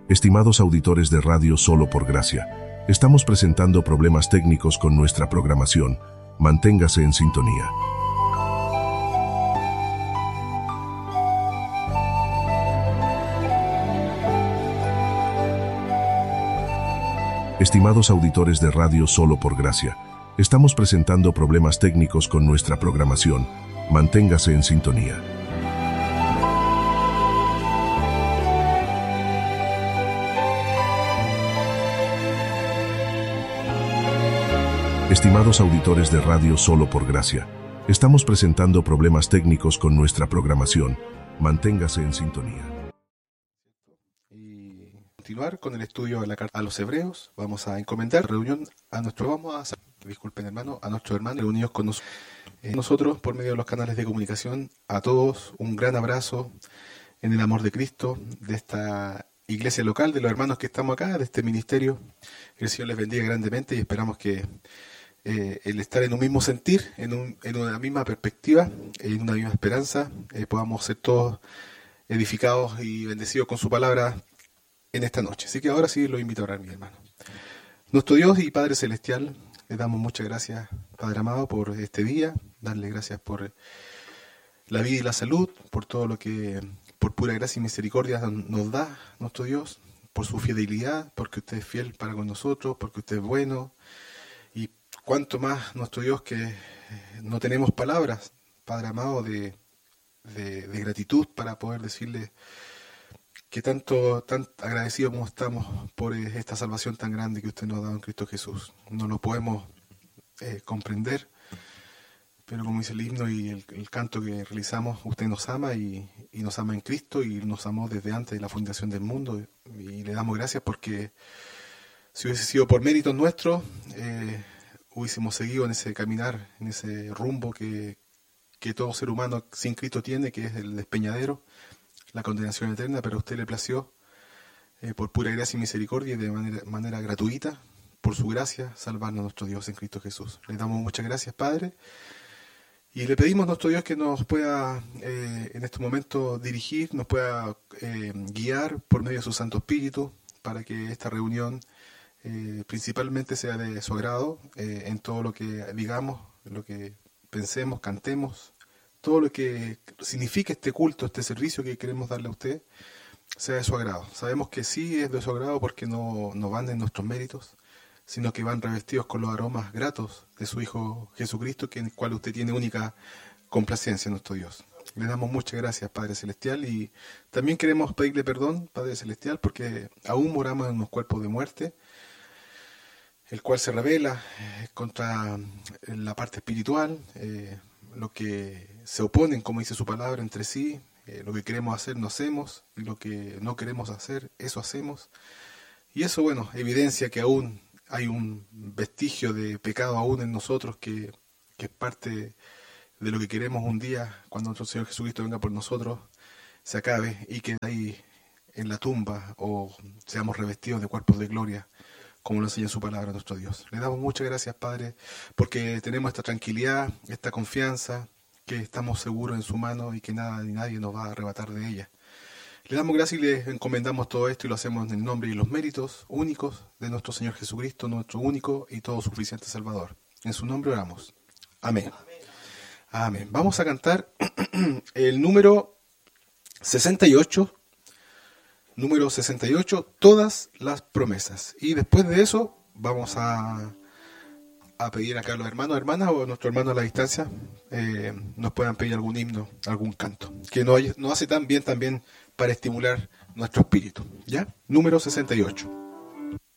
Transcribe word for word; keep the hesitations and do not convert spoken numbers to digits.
Estimados auditores de Radio Solo por Gracia, estamos presentando problemas técnicos con nuestra programación. Manténgase en sintonía. Estimados auditores de Radio Solo por Gracia, estamos presentando problemas técnicos con nuestra programación. Manténgase en sintonía. Estimados auditores de Radio Solo por Gracia, estamos presentando problemas técnicos con nuestra programación. Manténgase en sintonía. Y continuar con el estudio de la carta a los hebreos. Vamos a encomendar reunión a nuestro, vamos a hacer, disculpen hermano, a nuestros hermanos reunidos con nos, eh, nosotros por medio de los canales de comunicación. A todos un gran abrazo en el amor de Cristo, de esta iglesia local, de los hermanos que estamos acá, de este ministerio. El Señor les bendiga grandemente y esperamos que Eh, el estar en un mismo sentir, en, un, en una misma perspectiva, en una misma esperanza, eh, podamos ser todos edificados y bendecidos con su palabra en esta noche. Así que ahora sí los invito a orar, mi hermano. Nuestro Dios y Padre Celestial, le damos muchas gracias, Padre amado, por este día, darle gracias por la vida y la salud, por todo lo que, por pura gracia y misericordia nos da nuestro Dios, por su fidelidad, porque usted es fiel para con nosotros, porque usted es bueno. Cuánto más nuestro Dios que no tenemos palabras, Padre amado, de, de, de gratitud para poder decirle que tanto tan agradecidos como estamos por esta salvación tan grande que usted nos ha dado en Cristo Jesús. No lo podemos eh, comprender, pero como dice el himno y el, el canto que realizamos, usted nos ama y, y nos ama en Cristo y nos amó desde antes de la fundación del mundo. Y le damos gracias porque si hubiese sido por méritos nuestros, eh, hubiésemos seguido en ese caminar, en ese rumbo que, que todo ser humano sin Cristo tiene, que es el despeñadero, la condenación eterna, pero a usted le plació, eh, por pura gracia y misericordia y de manera, manera gratuita, por su gracia, salvarnos a nuestro Dios en Cristo Jesús. Le damos muchas gracias, Padre, y le pedimos a nuestro Dios que nos pueda eh, en este momento dirigir, nos pueda eh, guiar por medio de su Santo Espíritu, para que esta reunión Eh, principalmente sea de su agrado, eh, en todo lo que digamos, lo que pensemos, cantemos, todo lo que significa este culto, este servicio que queremos darle a usted, sea de su agrado. Sabemos que sí es de su agrado porque no, no van en nuestros méritos, sino que van revestidos con los aromas gratos de su Hijo Jesucristo, que en el cual usted tiene única complacencia, nuestro Dios. Le damos muchas gracias, Padre Celestial, y también queremos pedirle perdón, Padre Celestial, porque aún moramos en unos cuerpos de muerte, el cual se revela eh, contra la parte espiritual, eh, lo que se oponen, como dice su palabra, entre sí, eh, lo que queremos hacer no hacemos, y lo que no queremos hacer, eso hacemos. Y eso, bueno, evidencia que aún hay un vestigio de pecado aún en nosotros, que, que es parte de lo que queremos un día, cuando nuestro Señor Jesucristo venga por nosotros, se acabe y que ahí en la tumba o seamos revestidos de cuerpos de gloria, como lo enseña su palabra nuestro Dios. Le damos muchas gracias, Padre, porque tenemos esta tranquilidad, esta confianza, que estamos seguros en su mano y que nada ni nadie nos va a arrebatar de ella. Le damos gracias y le encomendamos todo esto y lo hacemos en el nombre y los méritos únicos de nuestro Señor Jesucristo, nuestro único y todo suficiente Salvador. En su nombre oramos. Amén. Amén. Vamos a cantar el número sesenta y ocho. Número sesenta y ocho, todas las promesas. Y después de eso vamos a, a pedir acá a los hermanos, hermanas o a nuestros hermanos a la distancia, eh, nos puedan pedir algún himno, algún canto, que nos, nos hace tan bien también para estimular nuestro espíritu. ¿Ya? Número sesenta y ocho.